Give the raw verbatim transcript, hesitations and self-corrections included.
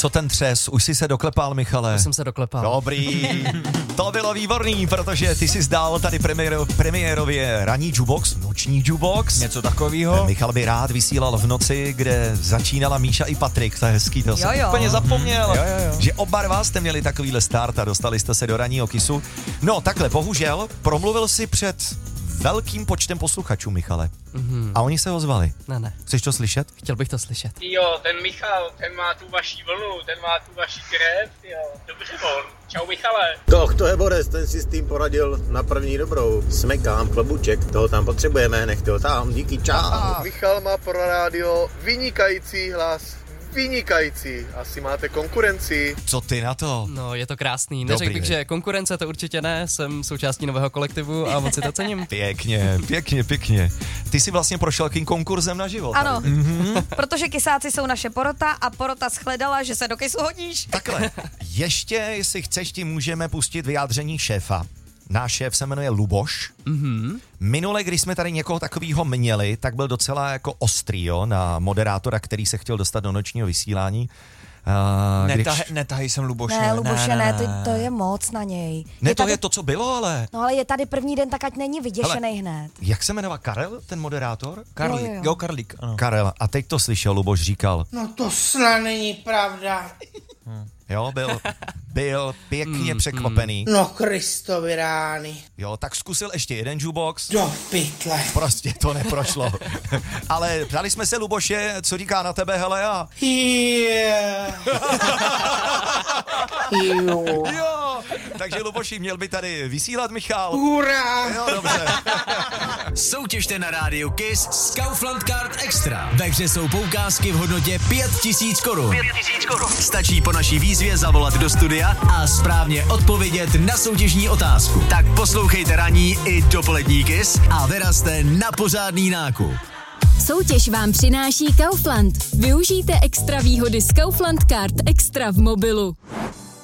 Co ten třes? Už jsi se doklepal, Michale? Já jsem se doklepal. Dobrý. To bylo výborný, protože ty jsi zdál tady premiéro, premiérově ranní jukebox, noční jukebox. Něco takového. Michal by rád vysílal v noci, kde začínala Míša i Patrik, to je hezký, to jsem jo. úplně zapomněl, Jo, jo, jo. že oba dva jste měli takovýhle start a dostali jste se do ranního kisu. No takhle, bohužel, promluvil si před velkým počtem posluchačů, Michale. Mm-hmm. A oni se ozvali. Ne, ne. Chceš to slyšet? Chtěl bych to slyšet. Jo, ten Michal, ten má tu vaší vlnu, ten má tu vaší krev, jo. Dobře von. Čau, Michale. Tak to je Boris, ten si s tím poradil na první dobrou. Smekám, klobuček, toho tam potřebujeme, nechte ho tam, díky, čau. Michal má pro rádio vynikající hlas. Vynikající. Asi máte konkurenci. Co ty na to? No, je to krásný. Dobrý, Neřekl bych, ne? že konkurence to určitě ne, jsem součástí nového kolektivu a moc si to cením. Pěkně, pěkně, pěkně. Ty jsi vlastně prošel tím konkurzem na život. Ano, Mm-hmm. protože kysáci jsou naše porota a porota shledala, že se do kysu hodíš. Takhle, ještě, jestli chceš, ti můžeme pustit vyjádření šéfa. Náš šéf se jmenuje Luboš. Mhm. Minule, když jsme tady někoho takového měli, tak byl docela jako ostrý, jo, na moderátora, který se chtěl dostat do nočního vysílání. Uh, Netahej, netahej sem Luboše. Ne, Luboše, ne, ne, to, to je moc na něj. Ne, je to tady, je to, co bylo, ale... No ale je tady první den, tak ať není vyděšenej hned. Jak se jmenoval Karel, ten moderátor? Karlík, Jo, jo. jo, Karlík, ano. Karel. A teď to slyšel, Luboš říkal. No to snad není pravda. Jo, byl, byl pěkně Mm, překvapený. No Kristovi rány. Jo, tak zkusil ještě jeden jukebox. Do pytle. Prostě to neprošlo. Ale ptali jsme se Luboše, co říká na tebe, hele, a... Yeah. Jo. Jo, takže Luboši, měl by tady vysílat Michal. Hurá. Jo, dobře. Soutěžte na rádiu Kiss s Kaufland Card Extra. Ve hře jsou poukázky v hodnotě pět tisíc korun. Stačí po naší výzvě zavolat do studia a správně odpovědět na soutěžní otázku. Tak poslouchejte ranní i dopolední Kiss a vyrazte na pořádný nákup. Soutěž vám přináší Kaufland. Využijte extra výhody z Kaufland Card Extra v mobilu.